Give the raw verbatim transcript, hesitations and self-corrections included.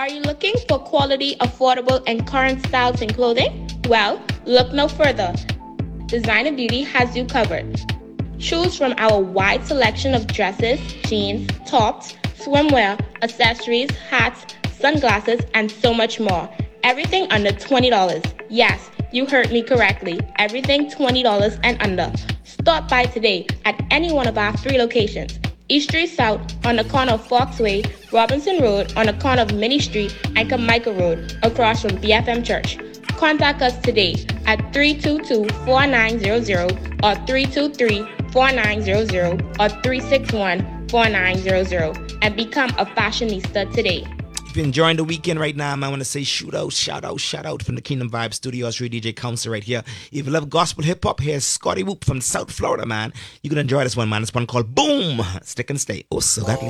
Are you looking for quality, affordable, and current styles in clothing? Well, look no further. Designer Beauty has you covered. Choose from our wide selection of dresses, jeans, tops, swimwear, accessories, hats, sunglasses, and so much more. Everything under twenty dollars. Yes, you heard me correctly. Everything twenty dollars and under. Stop by today at any one of our three locations. East Street South on the corner of Foxway, Robinson Road on the corner of Minnie Street, and Carmichael Road across from B F M Church. Contact us today at three two two, four nine zero zero or three two three, four nine zero zero or three six one, four nine zero zero and become a fashionista today. If you're enjoying the weekend right now, man, I want to say shoot out, shout out, shout out from the Kingdom Vibe Studios, Ray D J Council right here. If you love gospel hip hop, here's Scotty Whoop from South Florida, man. You can enjoy this one, man. This one called Boom. Stick and stay. Oh, so that